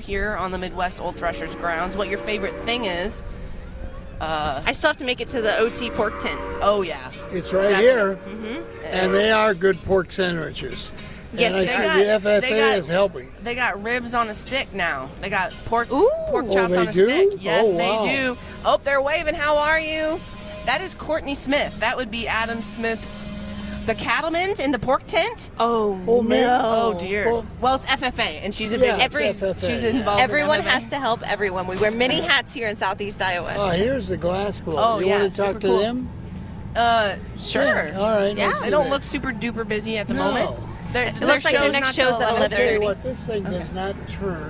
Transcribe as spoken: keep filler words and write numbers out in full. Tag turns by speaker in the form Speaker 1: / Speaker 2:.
Speaker 1: here on the Midwest Old Threshers grounds, what your favorite thing is. Uh,
Speaker 2: I still have to make it to the O T pork tent.
Speaker 1: oh, yeah.
Speaker 3: It's right
Speaker 1: Exactly.
Speaker 3: here,
Speaker 1: Mm-hmm.
Speaker 3: and they are good pork sandwiches.
Speaker 2: Yes,
Speaker 3: and I
Speaker 2: they
Speaker 3: see
Speaker 1: got-
Speaker 3: the F F A
Speaker 1: they got-
Speaker 3: is helping.
Speaker 1: They got ribs on a stick now. They got pork
Speaker 2: Ooh.
Speaker 1: pork
Speaker 3: Oh,
Speaker 1: chops
Speaker 3: they
Speaker 1: on a
Speaker 3: do?
Speaker 1: stick. Yes,
Speaker 3: Oh, wow.
Speaker 1: they do. Oh, they're waving. How are you? That is Courtney Smith. That would be Adam Smith's. The cattleman's in the pork tent?
Speaker 2: Oh,
Speaker 3: Oh, man.
Speaker 2: no.
Speaker 1: Oh, dear.
Speaker 3: Well-
Speaker 1: Well, it's F F A, and she's a
Speaker 3: Yeah,
Speaker 1: big.
Speaker 2: Every-
Speaker 3: it's F F A.
Speaker 1: She's involved.
Speaker 2: Everyone
Speaker 1: in F F A.
Speaker 2: has to help everyone. We wear many hats here in Southeast Iowa.
Speaker 3: Oh, here's the glass blower.
Speaker 1: Oh,
Speaker 3: you
Speaker 1: yeah,
Speaker 3: want to talk
Speaker 1: super
Speaker 3: to
Speaker 1: cool.
Speaker 3: them?
Speaker 1: Uh, sure.
Speaker 3: Yeah, all right.
Speaker 2: Yeah.
Speaker 3: let's
Speaker 1: They
Speaker 3: do
Speaker 1: don't
Speaker 3: that.
Speaker 1: look super duper busy at the
Speaker 3: No.
Speaker 1: moment. Their,
Speaker 2: It
Speaker 1: their
Speaker 2: looks like their
Speaker 1: show's
Speaker 2: next
Speaker 1: not till
Speaker 2: show's at
Speaker 3: I'll
Speaker 2: eleven
Speaker 3: tell you
Speaker 2: thirty.
Speaker 3: what, this thing does not turn.